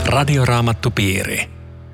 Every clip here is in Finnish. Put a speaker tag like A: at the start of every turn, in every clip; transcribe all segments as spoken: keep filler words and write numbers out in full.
A: Radioraamattupiiri.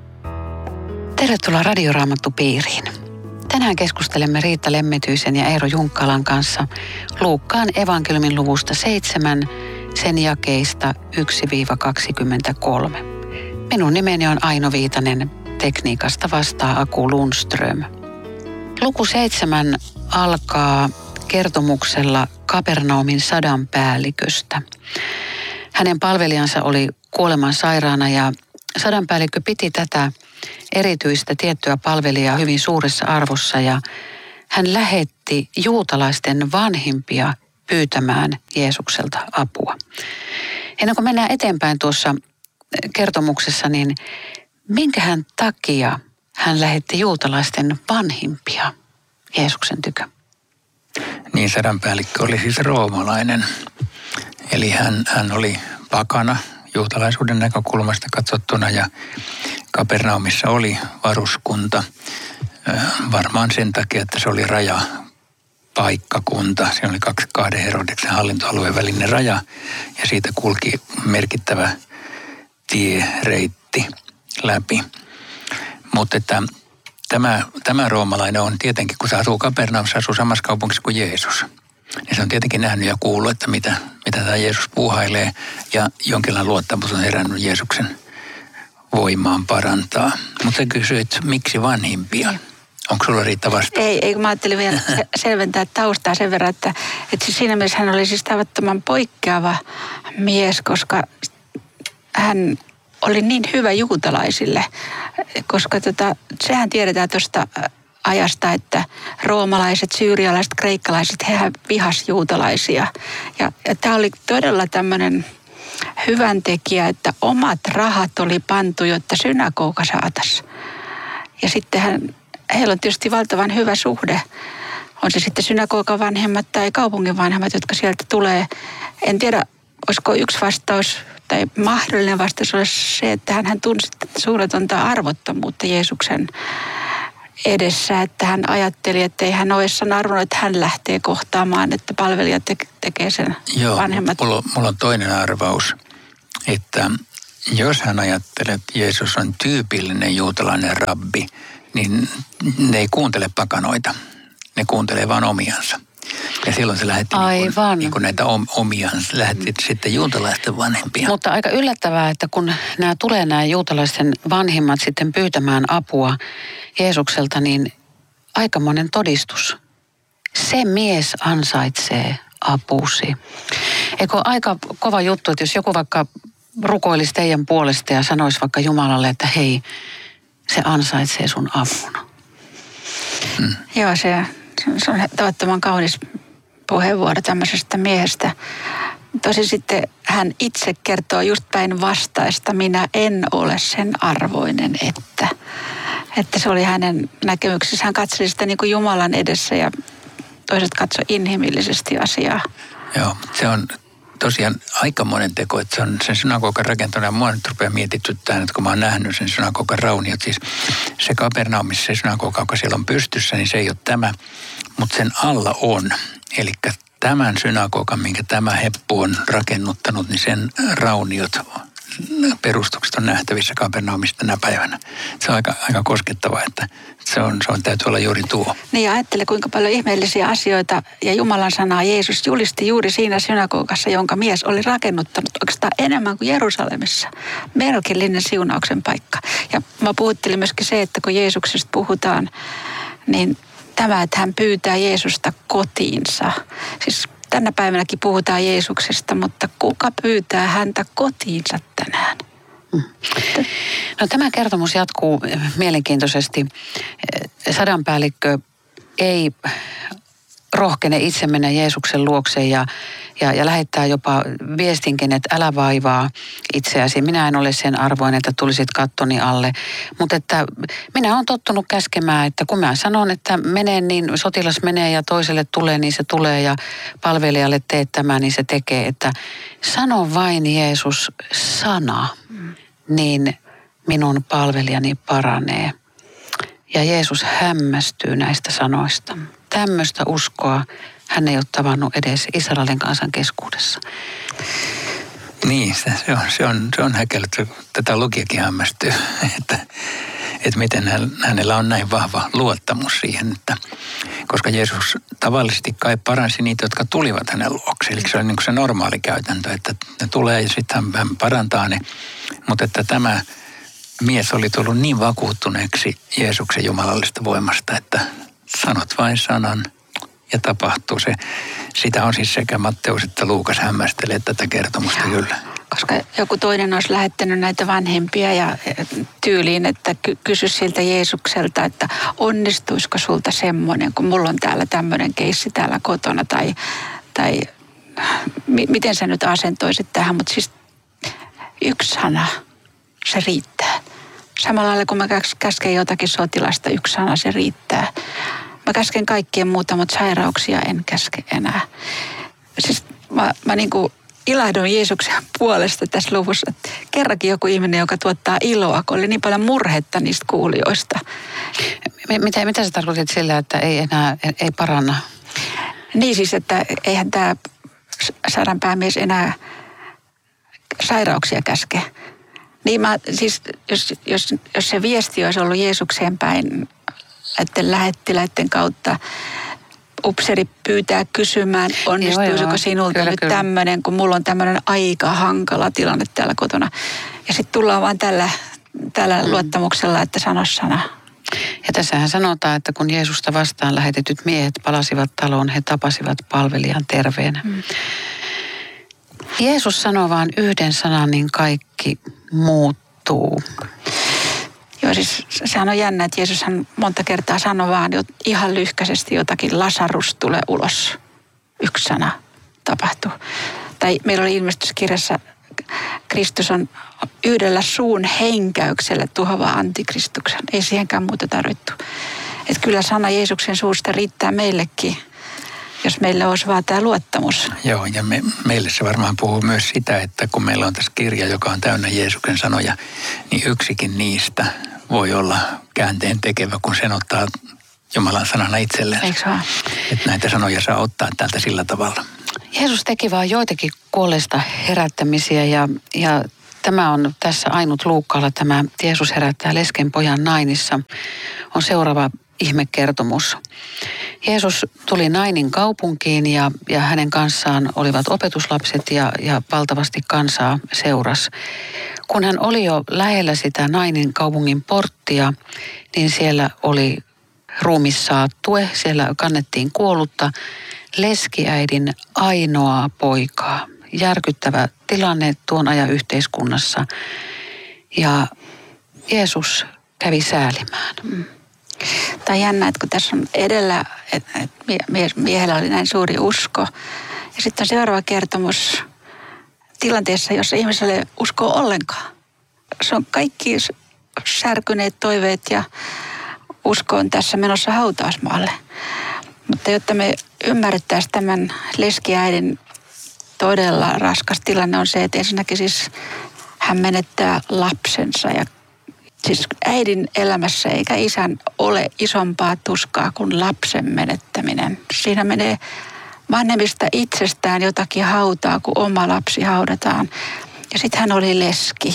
B: Tervetuloa Radioraamattupiiriin. Tänään keskustelemme Riitta Lemmetyisen ja Eero Junkkalan kanssa Luukkaan evankeliumin luvusta seitsemän, sen jakeista yksi kaksikymmentäkolme. Minun nimeni on Aino Viitanen, tekniikasta vastaa Aku Lundström. Luku seitsemän alkaa kertomuksella Kapernaumin sadan päälliköstä. Hänen palvelijansa oli kuoleman sairaana ja sadanpäällikkö piti tätä erityistä tiettyä palvelijaa hyvin suuressa arvossa ja hän lähetti juutalaisten vanhimpia pyytämään Jeesukselta apua. Ennen kuin mennään eteenpäin tuossa kertomuksessa, niin minkähän takia hän lähetti juutalaisten vanhimpia Jeesuksen tykö?
C: Niin, sadanpäällikkö oli siis roomalainen. Eli hän, hän oli pakana juutalaisuuden näkökulmasta katsottuna ja Kapernaumissa oli varuskunta. Varmaan sen takia, että se oli rajapaikkakunta. Se oli kaksi kahden Herodeksen hallintoalueen välinen raja ja siitä kulki merkittävä tiereitti läpi. Mutta että tämä, tämä roomalainen on tietenkin, kun se asuu Kapernaumissa, asuu samassa kaupungissa kuin Jeesus. Niin se on tietenkin nähnyt ja kuullut, että mitä, mitä tämä Jeesus puuhailee ja jonkinlainen luottamus on herännyt Jeesuksen voimaan parantaa. Mutta sä kysyit, miksi vanhimpia? Onko sulla Riitta vastaan?
D: Ei, ei, kun mä ajattelin vielä selventää taustaa sen verran, että, että siis siinä mielessä hän oli siis tavattoman poikkeava mies, koska hän oli niin hyvä juutalaisille, koska tota, sehän tiedetään tuosta ajasta, että roomalaiset, syyrialaiset, kreikkalaiset, hehän vihas juutalaisia. Ja, ja tämä oli todella tämmöinen hyvän tekijä, että omat rahat oli pantu, jotta synagoga saataisiin. Ja sittenhän heillä on tietysti valtavan hyvä suhde. On se sitten synagogan vanhemmat tai kaupungin vanhemmat, jotka sieltä tulee. En tiedä, olisiko yksi vastaus tai mahdollinen vastaus olisi se, että hän tunsi suuretonta arvottomuutta Jeesuksen edessä, että hän ajatteli, että ei hän ole arvonnut, että hän lähtee kohtaamaan, että palvelija te- tekee sen
C: Joo,
D: vanhemmat.
C: Mulla, on, mulla on toinen arvaus, että jos hän ajattelee, että Jeesus on tyypillinen juutalainen rabbi, niin ne ei kuuntele pakanoita, ne kuuntelee vaan omiansa. Ja silloin se lähetti niin kuin, niin kuin näitä omiansa, lähetti sitten juutalaisten vanhempia.
B: Mutta aika yllättävää, että kun nämä tulee nämä juutalaisten vanhimmat sitten pyytämään apua Jeesukselta, niin aikamoinen todistus. Se mies ansaitsee apusi. Eikö aika kova juttu, että jos joku vaikka rukoilisi teidän puolesta ja sanoisi vaikka Jumalalle, että hei, se ansaitsee sun avun.
D: Hmm. Joo, se, se on tavattoman kaunis puheenvuoro tämmöisestä miehestä. Tosin sitten hän itse kertoo just päin vastaista, minä en ole sen arvoinen, että, että se oli hänen näkemyksensä. Hän katseli sitä niin kuin Jumalan edessä ja toiset katsoi inhimillisesti asiaa.
C: Joo, se on tosiaan aikamoinen teko, että se on sen synagogan rakentanut. Ja mua nyt rupeaa mietityttämään, että kun mä oon nähnyt sen synagogan rauniot, siis se Kapernaumissa se synagoga, joka siellä on pystyssä, niin se ei ole tämä, mutta sen alla on. Eli tämän synagogan, minkä tämä heppu on rakennuttanut, niin sen rauniot, perustukset on nähtävissä Kapernaumista tänä päivänä. Se on aika, aika koskettavaa, että se on, se on täytyy olla juuri tuo.
D: Niin ja ajattele, kuinka paljon ihmeellisiä asioita ja Jumalan sanaa Jeesus julisti juuri siinä synagogassa, jonka mies oli rakennuttanut oikeastaan enemmän kuin Jerusalemissa. Merkillinen siunauksen paikka. Ja mä puhuttelin myöskin se, että kun Jeesuksesta puhutaan, niin tämä, että hän pyytää Jeesusta kotiinsa. Siis tänä päivänäkin puhutaan Jeesuksesta, mutta kuka pyytää häntä kotiinsa tänään?
B: Hmm. No, tämä kertomus jatkuu mielenkiintoisesti. Sadanpäällikkö ei rohkene itse mennä Jeesuksen luokse ja, ja, ja lähettää jopa viestinkin, että älä vaivaa itseäsi. Minä en ole sen arvoinen, että tulisit kattoni alle. Mutta että minä olen tottunut käskemään, että kun mä sanon, että menee, niin sotilas menee ja toiselle tulee, niin se tulee ja palvelijalle teet tämä, niin se tekee. Että sano vain Jeesus sana, niin minun palvelijani paranee. Ja Jeesus hämmästyy näistä sanoista. Tämmöistä uskoa hän ei ole tavannut edes Israelin kansan keskuudessa.
C: Niin, se on, se on, se on häkellyt. Tätä lukijakin hämmästyy, että, että miten hänellä on näin vahva luottamus siihen, että koska Jeesus tavallisesti kai paransi niitä, jotka tulivat hänen luokse. Eli se on niin kuin se normaali käytäntö, että ne tulee ja sitten hän parantaa ne. Mutta että tämä mies oli tullut niin vakuuttuneeksi Jeesuksen jumalallisesta voimasta, että sanot vain sanan ja tapahtuu se. Sitä on siis sekä Matteus että Luukas hämmästelee tätä kertomusta kyllä.
D: Koska joku toinen olisi lähettänyt näitä vanhempia ja tyyliin, että ky- kysy siltä Jeesukselta, että onnistuisiko sulta semmoinen, kun mulla on täällä tämmöinen keissi täällä kotona. Tai, tai mi- miten sä nyt asentoisit tähän, mutta siis yksi sana, se riittää. Samalla lailla kun mä käsken jotakin sotilasta, yksi sana, se riittää. Mä käsken kaikkien muuta, mutta sairauksia en käske enää. Siis mä, mä niinku ilahdun Jeesuksen puolesta tässä luvussa. Että kerrankin joku ihminen, joka tuottaa iloa, kun oli niin paljon murhetta niistä kuulijoista.
B: Mitä, mitä sä tarkoitit sillä, että ei enää, ei paranna?
D: Niin siis, että eihän tämä sadanpäämies enää sairauksia käske. Niin mä, siis jos, jos, jos se viesti olisi ollut Jeesukseen päin, että lähettiläiden kautta upseeri pyytää kysymään, onnistuisiko sinulta kyllä, nyt tämmöinen, kun mulla on tämmöinen aika hankala tilanne täällä kotona. Ja sitten tullaan vaan tällä, tällä mm. luottamuksella, että sano sana.
B: Ja tässähän sanotaan, että kun Jeesusta vastaan lähetetyt miehet palasivat taloon, he tapasivat palvelijan terveenä. Mm. Jeesus sanoo vaan yhden sanan, niin kaikki muuttuu.
D: Joo, siis sehän on jännä, että Jeesushan monta kertaa sanoi vaan ihan lyhkäisesti jotakin, Lasarus tulee ulos. Yksi sana tapahtuu. Tai meillä oli ilmestyskirjassa, Kristus on yhdellä suun henkäyksellä tuhova antikristuksen. Ei siihenkään muuta tarvittu. Että kyllä sana Jeesuksen suusta riittää meillekin, jos meillä olisi vaan tämä luottamus.
C: Joo, ja me, meille se varmaan puhuu myös sitä, että kun meillä on tässä kirja, joka on täynnä Jeesuksen sanoja, niin yksikin niistä voi olla käänteen tekevä, kun sen ottaa Jumalan sanana itselleen.
D: Eikö vaan?
C: Että näitä sanoja saa ottaa täältä sillä tavalla.
B: Jeesus teki vaan joitakin kuolleista herättämisiä ja, ja tämä on tässä ainut Luukkaalla, tämä Jeesus herättää lesken pojan Nainissa, on seuraava ihmekertomus. Jeesus tuli Nainin kaupunkiin ja, ja hänen kanssaan olivat opetuslapset ja, ja valtavasti kansaa seurasi. Kun hän oli jo lähellä sitä Nainin kaupungin porttia, niin siellä oli ruumissaattue, siellä kannettiin kuollutta leskiäidin ainoaa poikaa. Järkyttävä tilanne tuon ajan yhteiskunnassa ja Jeesus kävi säälimään.
D: Mm. Tämä on jännä, että kun tässä on edellä, että miehellä oli näin suuri usko. Ja sitten on seuraava kertomus tilanteessa, jossa ihmiselle ei usko ollenkaan. Se on kaikki särkyneet toiveet ja usko on tässä menossa hautausmaalle. Mutta jotta me ymmärrettäisiin tämän leskiäidin todella raskas tilanne on se, että ensinnäkin siis hän menettää lapsensa ja siis äidin elämässä eikä isän ole isompaa tuskaa kuin lapsen menettäminen. Siinä menee vanhemmista itsestään jotakin hautaa, kun oma lapsi haudataan. Ja sitten hän oli leski.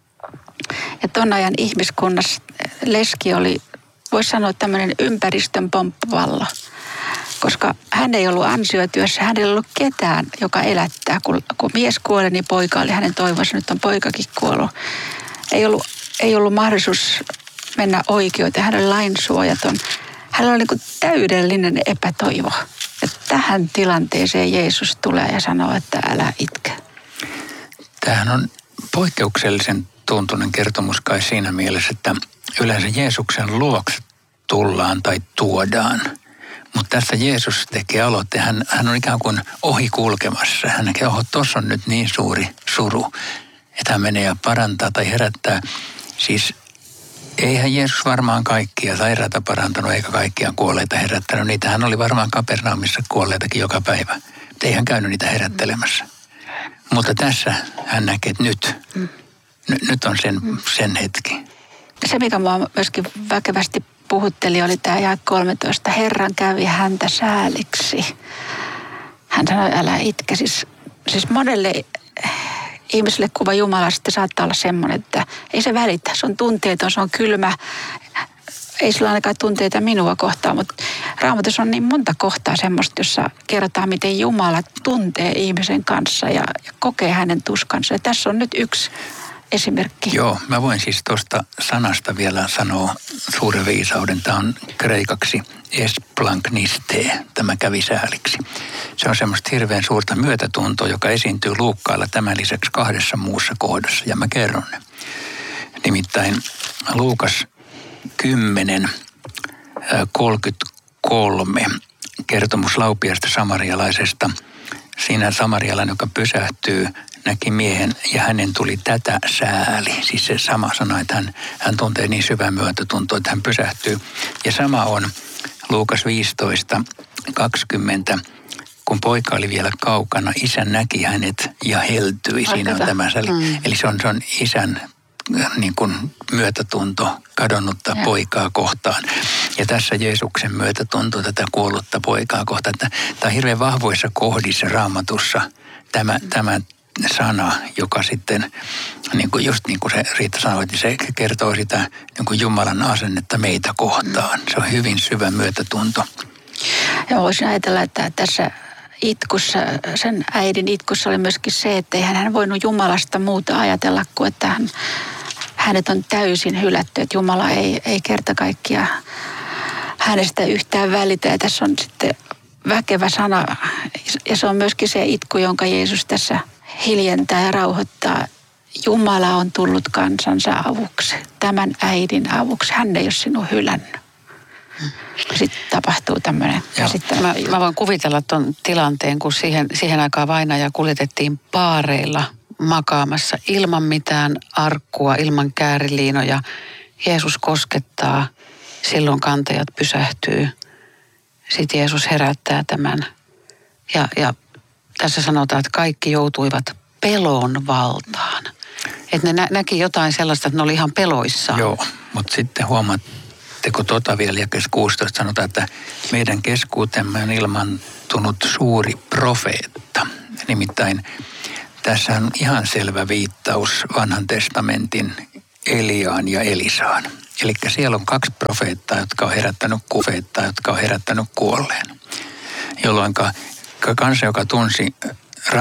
D: Ja ton ajan ihmiskunnassa leski oli, voisi sanoa, tämmöinen ympäristön pomppapallo. Koska hän ei ollut ansiotyössä, hän ei ollut ketään, joka elättää. Kun, kun mies kuoli, niin poika oli hänen toivonsa, nyt on poikakin kuollut. Ei ollut Ei ollut mahdollisuus mennä oikeuteen. Hän oli lainsuojaton. Hänellä oli niin kuin täydellinen epätoivo. Ja tähän tilanteeseen Jeesus tulee ja sanoo, että älä itke.
C: Tämähän on poikkeuksellisen tuntunen kertomus kai siinä mielessä, että yleensä Jeesuksen luokse tullaan tai tuodaan. Mutta tässä Jeesus tekee aloitteen. Hän, hän on ikään kuin ohi kulkemassa. Hän näkee, oho, tuossa on nyt niin suuri suru, että hän menee ja parantaa tai herättää. Siis eihän Jeesus varmaan kaikkia sairaita parantanut eikä kaikkia kuolleita herättänyt. Niitähän oli varmaan Kapernaumissa kuolleitakin joka päivä. Mutta ei hän käynyt niitä herättelemässä. Mutta tässä hän näkee, että nyt, mm. n- nyt on sen, sen hetki.
D: Se, mikä minua myöskin väkevästi puhutteli, oli tämä jae kolmetoista. Herran kävi häntä sääliksi. Hän sanoi, älä itke. Siis, siis monelle ihmiselle kuva Jumalasta saattaa olla semmoinen, että ei se välitä. Se on tunteeton, se on kylmä. Ei sillä ainakaan tunteita minua kohtaan, mutta Raamatussa on niin monta kohtaa semmoista, jossa kerrotaan, miten Jumala tuntee ihmisen kanssa ja, ja kokee hänen tuskansa. Ja tässä on nyt yksi esimerkki.
C: Joo, mä voin siis tuosta sanasta vielä sanoa suuren viisauden. Tämä on kreikaksi esplankniste, tämä kävi sääliksi. Se on semmoista hirveän suurta myötätuntoa, joka esiintyy Luukkaalla tämän lisäksi kahdessa muussa kohdassa, ja mä kerron ne. Nimittäin Luukas kymmenen kolmekymmentäkolme, kertomus laupiasta samarialaisesta. Siinä samarialainen, joka pysähtyy, näki miehen ja hänen tuli tätä sääli. Siis se sama sana, että hän, hän tuntee niin syvää myötätuntoa, että hän pysähtyy. Ja sama on Luukas viisitoista kaksikymmentä. Kun poika oli vielä kaukana, isä näki hänet ja heltyi. Siinä on tämä sääli. Mm. Eli se on, se on isän niin kuin myötätunto kadonnutta ja. poikaa kohtaan. Ja tässä Jeesuksen myötätunto tätä kuollutta poikaa kohtaan. Tämä on hirveän vahvoissa kohdissa Raamatussa tämä, tämä sana, joka sitten, niin kuin just niin kuin se Riitta sanoi, että se kertoo sitä niin kuin Jumalan asennetta meitä kohtaan. Se on hyvin syvä myötätunto.
D: Ja voisin ajatella, että tässä itkussa, sen äidin itkussa oli myöskin se, että ei hän voinut Jumalasta muuta ajatella kuin, että hän, hänet on täysin hylätty, että Jumala ei, ei kerta kaikkiaan hänestä yhtään välitä. Ja tässä on sitten väkevä sana, ja se on myöskin se itku, jonka Jeesus tässä hiljentää ja rauhoittaa. Jumala on tullut kansansa avuksi, tämän äidin avuksi. Hän ei ole sinua hylännyt. Sitten tapahtuu tämmöinen käsittely.
B: Mä, mä voin kuvitella tuon tilanteen, kun siihen, siihen aikaan vainaja kuljetettiin paareilla makaamassa ilman mitään arkkua, ilman kääriliinoja. Jeesus koskettaa, silloin kantajat pysähtyy. Sitten Jeesus herättää tämän. Ja, ja tässä sanotaan, että kaikki joutuivat pelon valtaan. Että ne nä- näki jotain sellaista, että ne oli ihan peloissaan.
C: Joo, mutta sitten huomaat, kun tuota vielä jakeessa kuusitoista sanotaan, että meidän keskuutemme on ilmantunut suuri profeetta. Nimittäin tässä on ihan selvä viittaus vanhan testamentin Eliaan ja Elisaan. Eli siellä on kaksi profeettaa, jotka on herättänyt kufeettaa, jotka on herättänyt kuolleen. Jolloin kansa, joka tunsi